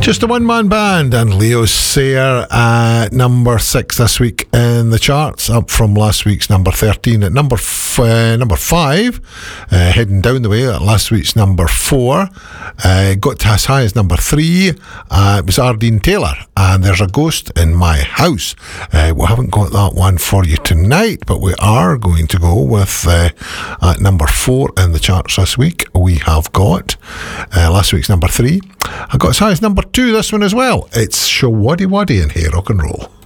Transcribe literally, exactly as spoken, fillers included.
Just a one-man band, and Leo Sayer at number six this week in the charts, up from last week's number thirteen. At number f- uh, number five, uh, heading down the way at last week's number four, uh, got to as high as number three. Uh, it was Ardeen Taylor, and There's a Ghost in My House. Uh, we haven't got that one for you tonight, but we are going to go with uh, at number four in the charts this week. We have got uh, last week's number three. I got as high as number two this one as well. It's Shawaddy Waddy in Hey Rock and Roll.